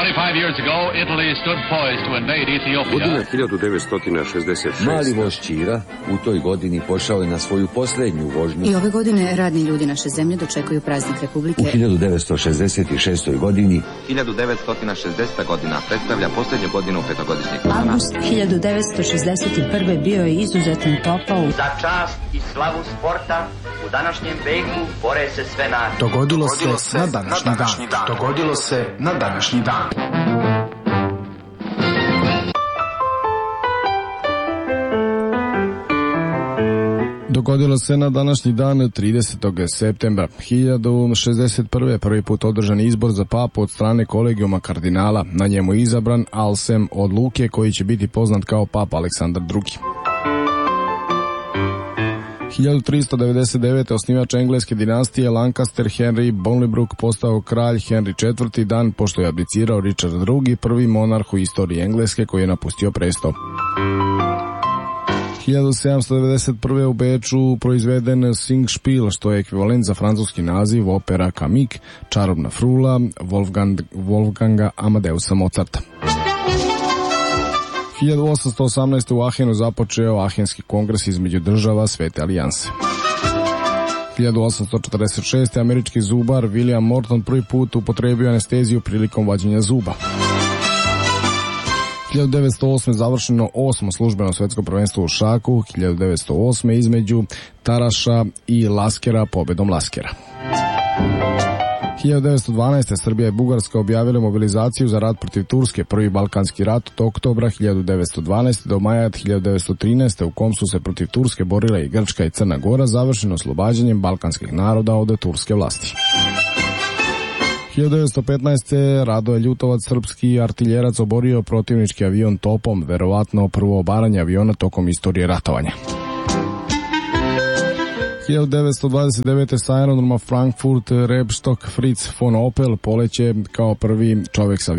25 years ago, Italy stood poised to invade Ethiopia. Godina 1966. Mali voz Ćira u toj godini pošao je na svoju posljednju vožnju. I ove godine radni ljudi naše zemlje dočekuju praznik Republike. U 1966. godini 1960. godina predstavlja posljednju godinu petogodišnjeg plana. Avgust 1961. bio je izuzetno topao. Za čast i slavu sporta u današnjem veku bore se sve nacije. Dogodilo se na današnji dan. Dogodilo se na današnji dan. Dogodilo se na današnji dan 30. septembra 1061. prvi put održan izbor za papu od strane kolegijuma kardinala. Na njemu je izabran Alsem od Luke, koji će biti poznat kao papa Aleksandar II. 1399. osnivač engleske dinastije Lancaster Henry Bolingbroke postao kralj Henry IV. Dan pošto je abdicirao Richard II. Prvi monarh u istoriji Engleske koji je napustio presto. 1791. u Beču proizveden Singspiel, što je ekvivalent za francuski naziv opera Comique, čarobna frula Wolfganga Amadeusa Mozarta. 1818. u Ahenu započeo Ahenski kongres između država Svete alijanse. 1846. američki zubar William Morton prvi put upotrebio anesteziju prilikom vađenja zuba. 1908. završeno 8. službeno svjetsko prvenstvo u šaku, 1908. između Taraša i Laskera pobjedom Laskera. 1912. Srbija i Bugarska objavile mobilizaciju za rat protiv Turske, prvi balkanski rat od oktobra 1912. do maja 1913. u kom su se protiv Turske borile i Grčka i Crna Gora, završeno oslobađanjem balkanskih naroda od turske vlasti. 1915. Radoje Ljutovac, srpski artiljerac, oborio protivnički avion topom, verovatno prvo obaranje aviona tokom istorije ratovanja. 1929. sa aerodroma Frankfurt Rebstock Fritz von Opel poleće kao prvi čovjek sa